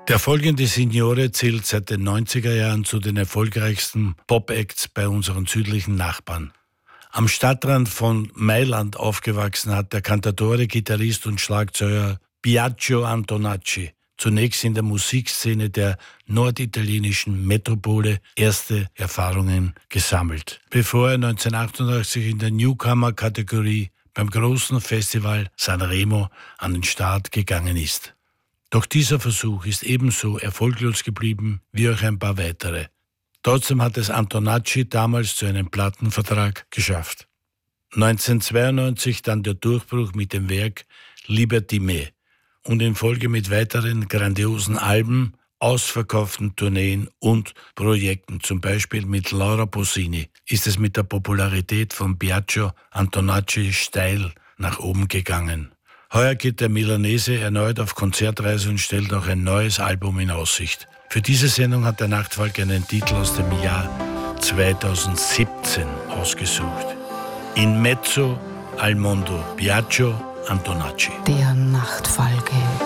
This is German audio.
Der folgende Signore zählt seit den 90er Jahren zu den erfolgreichsten Pop-Acts bei unseren südlichen Nachbarn. Am Stadtrand von Mailand aufgewachsen hat der Cantautore, Gitarrist und Schlagzeuger Biagio Antonacci zunächst in der Musikszene der norditalienischen Metropole erste Erfahrungen gesammelt, bevor er 1988 in der Newcomer-Kategorie beim großen Festival Sanremo an den Start gegangen ist. Doch dieser Versuch ist ebenso erfolglos geblieben wie auch ein paar weitere. Trotzdem hat es Antonacci damals zu einem Plattenvertrag geschafft. 1992 dann der Durchbruch mit dem Werk Liberty Me und in Folge mit weiteren grandiosen Alben, ausverkauften Tourneen und Projekten, zum Beispiel mit Laura Pausini, ist es mit der Popularität von Biagio Antonacci steil nach oben gegangen. Heuer geht der Milanese erneut auf Konzertreise und stellt auch ein neues Album in Aussicht. Für diese Sendung hat der Nachtfalk einen Titel aus dem Jahr 2017 ausgesucht. In mezzo al mondo, Biagio Antonacci. Der Nachtfalke.